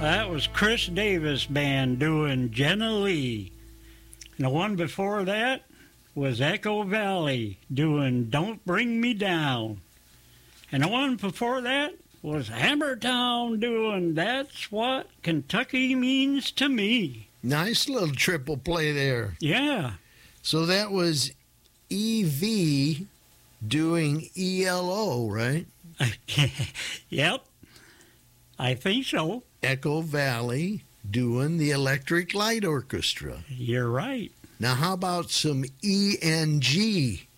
That was Chris Davis Band doing Jenna Lee. And the one before that was Echo Valley doing Don't Bring Me Down. And the one before that was Hammertown doing That's What Kentucky Means to Me. Nice little triple play there. Yeah. So that was EV doing ELO, right? Yep. I think so. Echo Valley doing the Electric Light Orchestra. You're right. Now, how about some ENG